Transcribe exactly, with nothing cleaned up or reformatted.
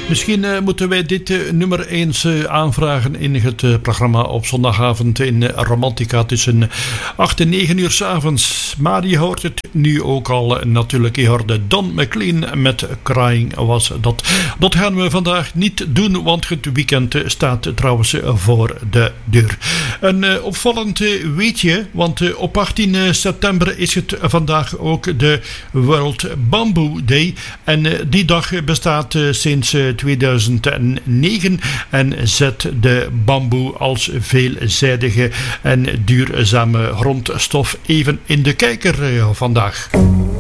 Misschien uh, moeten wij dit uh, nummer eens uh, aanvragen in het uh, programma op zondagavond in uh, Romantica tussen acht en negen uur 's avonds. Maar je hoort het nu ook al uh, natuurlijk. Je hoorde Don McLean met Crying was dat. Dat gaan we vandaag niet doen, want het weekend uh, staat trouwens uh, voor de deur. Een uh, opvallend uh, weetje, want uh, op achttien september is het vandaag ook de World Bamboo Day. En uh, die dag bestaat uh, sinds uh, tweeduizend negen en zet de bamboe als veelzijdige en duurzame grondstof even in de kijker uh, vandaag.